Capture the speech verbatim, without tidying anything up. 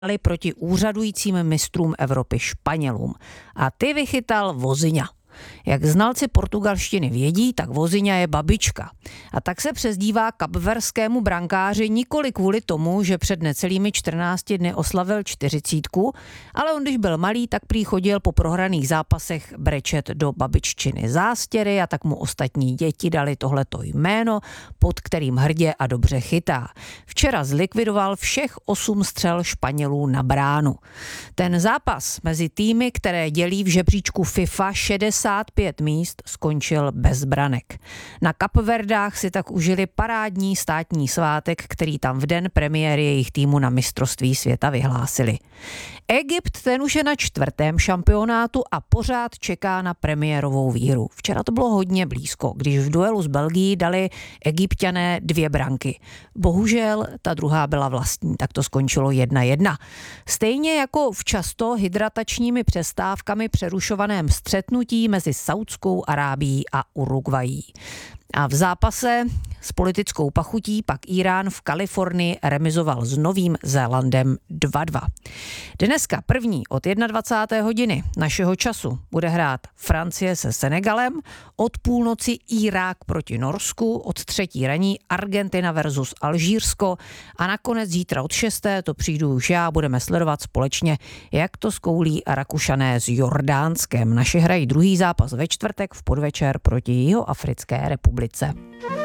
proti úřadujícím mistrům Evropy Španělům. A ty vychytal Vozyňa. Jak znalci portugalštiny vědí, tak Vozyňa je babička. A tak se přezdívá kapverskému brankáři nikoli kvůli tomu, že před necelými čtrnácti dny oslavil čtyřicítku, ale on, když byl malý, tak prý chodil po prohraných zápasech brečet do babiččiny zástěry a tak mu ostatní děti dali tohleto jméno, pod kterým hrdě a dobře chytá. Včera zlikvidoval všech osm střel Španělů na bránu. Ten zápas mezi týmy, které dělí v žebříčku FIFA šedesát pět míst, skončil bez branek. Na Kapverdách si tak užili parádní státní svátek, který tam v den premiéry jejich týmu na mistrovství světa vyhlásili. Egypt, ten už je na čtvrtém šampionátu a pořád čeká na premiérovou výhru. Včera to bylo hodně blízko, když v duelu s Belgií dali Egypťané dvě branky. Bohužel ta druhá byla vlastní, tak to skončilo jedna jedna. Stejně jako v často hydratačními přestávkami přerušovaném střetnutí mezi Saudskou Arábií a Uruguayí. A v zápase s politickou pachutí pak Irán v Kalifornii remizoval s Novým Zélandem dva dva. Dneska první od dvacáté první hodiny našeho času bude hrát Francie se Senegalem, od půlnoci Irák proti Norsku, od třetí raní Argentina versus Alžírsko a nakonec zítra od šesté to přijdu už já, budeme sledovat společně, jak to skoulí Rakušané s Jordánskem. Naši hrají druhý zápas ve čtvrtek v podvečer proti Jihoafrické republice.